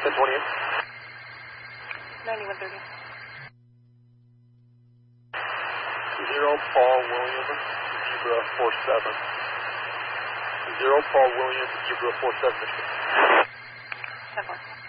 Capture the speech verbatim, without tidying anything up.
ten twenty-eight. ninety-one thirty. Zero Paul William, Zebra four seven. Zero Paul William, Zebra four seven, Michigan. ten four.